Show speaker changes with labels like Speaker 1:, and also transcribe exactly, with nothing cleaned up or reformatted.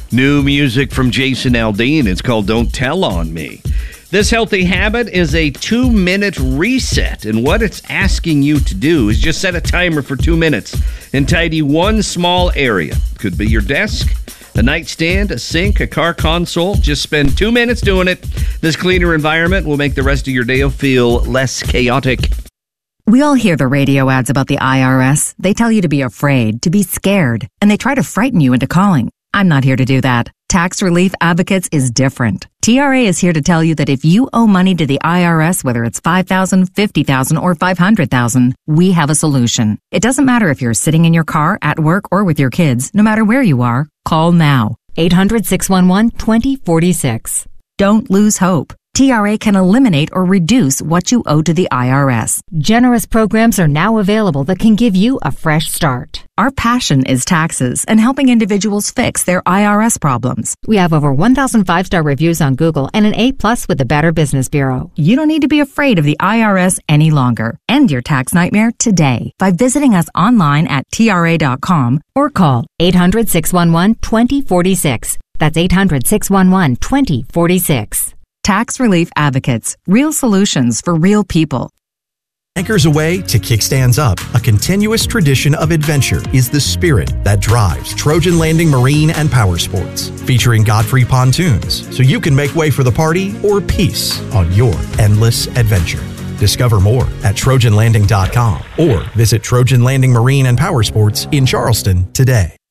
Speaker 1: New music from Jason Aldean. It's called Don't Tell on Me. This healthy habit is a two-minute reset, and what it's asking you to do is just set a timer for two minutes and tidy one small area. Could be your desk, a nightstand, a sink, a car console. Just spend two minutes doing it. This cleaner environment will make the rest of your day feel less chaotic.
Speaker 2: We all hear the radio ads about the I R S. They tell you to be afraid, to be scared, and they try to frighten you into calling. I'm not here to do that. Tax Relief Advocates is different. T R A is here to tell you that if you owe money to the I R S, whether it's five thousand dollars, fifty thousand dollars, or five hundred thousand dollars, we have a solution. It doesn't matter if you're sitting in your car, at work, or with your kids. No matter where you are, call now. eight hundred, six one one, two zero four six. Don't lose hope. T R A can eliminate or reduce what you owe to the I R S.
Speaker 3: Generous programs are now available that can give you a fresh start.
Speaker 2: Our passion is taxes and helping individuals fix their I R S problems.
Speaker 3: We have over one thousand five-star reviews on Google and an A plus with the Better Business Bureau.
Speaker 2: You don't need to be afraid of the I R S any longer. End your tax nightmare today by visiting us online at T R A dot com or call
Speaker 3: eight hundred, six one one, two zero four six. That's eight hundred, six one one, two zero four six.
Speaker 2: Tax Relief Advocates. Real solutions for real people.
Speaker 4: Anchors Away to Kickstands Up, a continuous tradition of adventure, is the spirit that drives Trojan Landing Marine and Power Sports, featuring Godfrey pontoons, so you can make way for the party or peace on your endless adventure. Discover more at Trojan Landing dot com or visit Trojan Landing Marine and Power Sports in Charleston today.